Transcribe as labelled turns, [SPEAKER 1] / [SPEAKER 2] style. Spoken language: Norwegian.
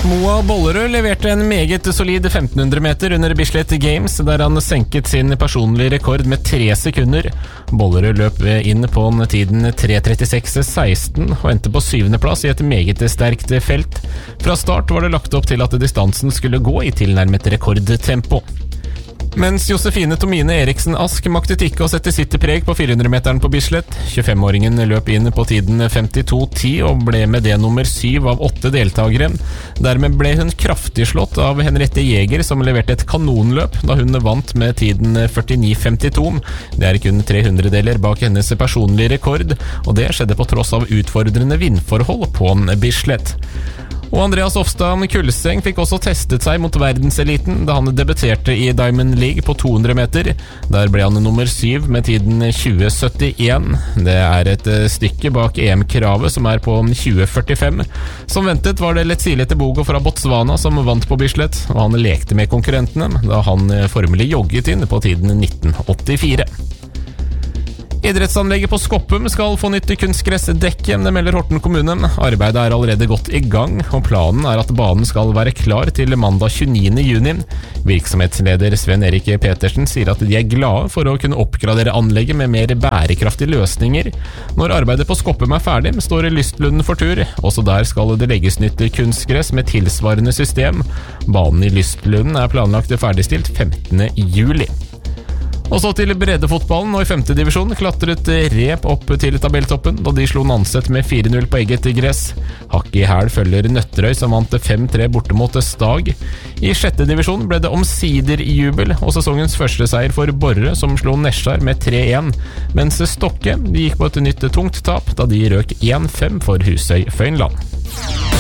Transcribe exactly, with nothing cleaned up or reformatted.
[SPEAKER 1] Moa Bollerød leverte en meget solid femten hundre meter under Bislett Games, der han senket sin personlige rekord med tre sekunder. Bollerød løp inn på tiden tre trettiseks seksten og endte på syvende plass i et meget sterkt felt. Fra start var det lagt opp til at distansen skulle gå i tilnærmet rekordtempo. Mens Josefine Tomine Eriksen Ask maktet ikke å sette sitt preg på fire hundre meteren på Bislett. tjuefem-åringen løp inn på tiden femtito ti og ble med det nummer syv av åtte deltagere. Dermed ble hun kraftig slått av Henriette Jäger, som leverte et kanonløp da hun vant med tiden førtini femtito. Det er kun tre hundredeler bak hennes personlige rekord, og det skjedde på tross av utfordrende vindforhold på Bislett. Og Andreas Ofstad Kulseng fikk også testet seg mot verdenseliten da han debuterte i Diamond League på to hundre meter. Der ble han nummer syv med tiden tjue syttien. Det er et stykke bak E M-kravet, som er på tjue førtifem. Som ventet var det Letsile Tebogo fra Botswana som vant på Bislett, og han lekte med konkurrentene da han formelig jogget inn på tiden nitten åttifire. Idrettsanlegget på Skoppum skal få nytt kunstgressdekke, det melder Horten kommune. Arbeidet er allerede godt i gang, og planen er at banen skal være klar til mandag tjueniende juni. Virksomhetsleder Sven Erik Petersen sier at de er glade for å kunne oppgradere anlegget med mer bærekraftige løsninger. Når arbeidet på Skoppum er ferdig, står Lystlunden for tur. Også der skal det legges nytt kunstgress med tilsvarende system. Banen i Lystlunden er planlagt ferdigstilt femtende juli. Og så til breddefotballen, og i femte divisjon klatret Rep opp til tabelltoppen da de slo Nanset med fire null på eget gress. Hakk i hæl følger Nøtterøy, som vant fem tre borte mot Stag. I sjette divisjon ble det omsider jubel, og sesongens første seier for Borre, som slo Nesjar med tre en, mens Stokke gikk på et nytt tungt tap da de røk en fem for Husøy Føynland.